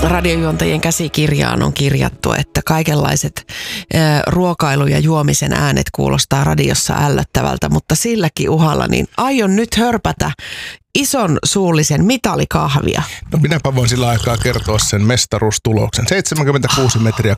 radiojuontajien käsikirjaan on kirjattu, että kaikenlaiset ruokailu- ja juomisen äänet kuulostaa radiossa ällöttävältä, mutta silläkin uhalla niin aion nyt hörpätä ison suullisen mitalikahvia. No minäpä voin sillä aikaa kertoa sen mestaruustuloksen. 76 metriä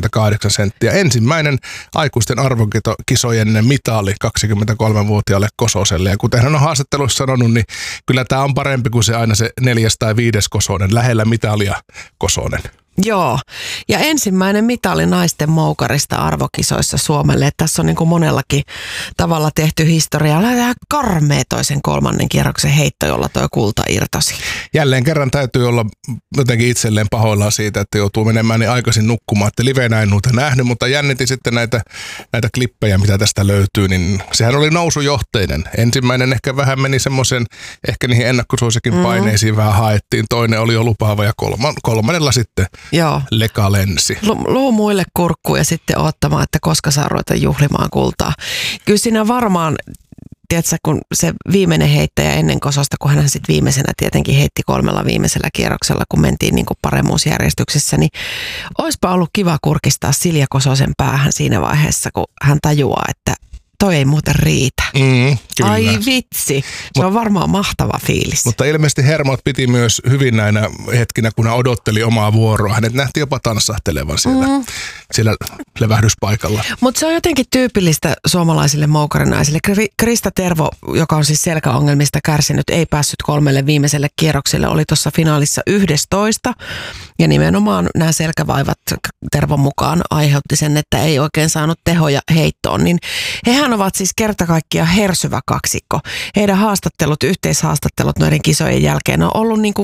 28 senttiä. Ensimmäinen aikuisten arvokisojen mitali 23-vuotiaalle Kososelle. Ja kuten hän on haastattelussa sanonut, niin kyllä tämä on parempi kuin se aina se 4. tai 5. Kosonen. Lähellä mitalia Kosonen. Joo, ja ensimmäinen mitali naisten moukarista arvokisoissa Suomelle. Tässä on niin kuin monellakin tavalla tehty historiaa. Lähdetään karmea toisen 3. kierroksen heitto, jolla tuo kulta irtosi. Jälleen kerran täytyy olla jotenkin itselleen pahoillaan siitä, että joutuu menemään niin aikaisin nukkumaan. Että livenä en noita nähnyt, mutta jännitin sitten näitä klippejä, mitä tästä löytyy. Niin sehän oli nousujohteinen. Ensimmäinen ehkä vähän meni semmoisen, ehkä niihin ennakkosuosikin paineisiin vähän haettiin. Toinen oli jo lupaava ja kolmannella sitten joo. Leka lensi. Luu muille kurkkuun ja sitten odottamaan, että koska saa ruveta juhlimaan kultaa. Kyllä siinä varmaan, tiedätkö, kun se viimeinen heittäjä ennen Kososta, kun hän sitten viimeisenä tietenkin heitti 3. viimeisellä kierroksella, kun mentiin niin kuin paremmuusjärjestyksessä, niin olisipa ollut kiva kurkistaa Silja Kososen päähän siinä vaiheessa, kun hän tajuaa, että toi ei muuten riitä. Kyllä. Ai vitsi, se on varmaan mahtava fiilis. Mutta ilmeisesti hermot piti myös hyvin näinä hetkinä, kun hän odotteli omaa vuoroa. Hänet nähtiin jopa tanssahtelevan siellä levähdyspaikalla. Mutta se on jotenkin tyypillistä suomalaisille moukarinaisille. Krista Tervo, joka on siis selkäongelmista kärsinyt, ei päässyt 3. viimeiselle kierrokselle, oli tuossa finaalissa 11. Ja nimenomaan nämä selkävaivat Tervon mukaan aiheutti sen, että ei oikein saanut tehoja heittoon. Niin hehän ovat siis kerta kaikkiaan hersyvä kaksikko. Heidän yhteishaastattelut noiden kisojen jälkeen on ollut niin kuin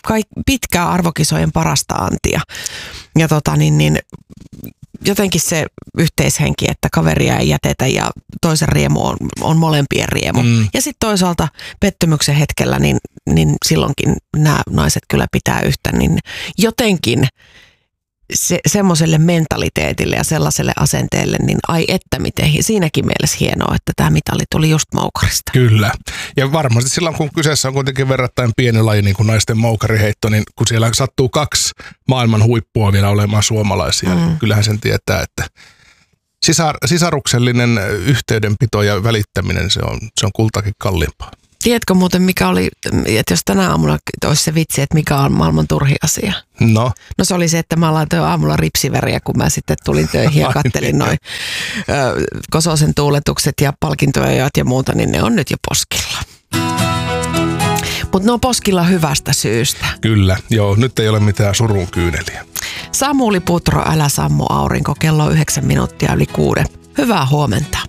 pitkää arvokisojen parasta antia. Ja jotenkin se yhteishenki, että kaveria ei jätetä ja toisen riemu on molempien riemu. Ja sitten toisaalta pettymyksen hetkellä, niin silloinkin nämä naiset kyllä pitää yhtä, niin jotenkin semmoiselle mentaliteetille ja sellaiselle asenteelle, niin ai että miten siinäkin mielessä hienoa, että tämä mitali tuli just moukarista. Kyllä. Ja varmasti silloin, kun kyseessä on kuitenkin verrattain pieni laji, niin kuin naisten moukariheitto, niin kun siellä sattuu 2 maailman huippua vielä olemaan suomalaisia, niin kyllähän sen tietää, että sisaruksellinen yhteydenpito ja välittäminen, se on kultakin kalliimpaa. Tiedätkö muuten, mikä oli, että jos tänä aamulla olisi se vitsi, että mikä on maailman turhi asia? No se oli se, että mä laitoin aamulla ripsiveriä, kun mä sitten tulin töihin ja kattelin noin Kososen tuuletukset ja palkintoja ja muuta, niin ne on nyt jo poskilla. Mutta ne on poskilla hyvästä syystä. Kyllä, joo, nyt ei ole mitään surun kyyneliä. Samuli Putro, älä sammu aurinko, kello 9 minuuttia yli 6. Hyvää huomenta.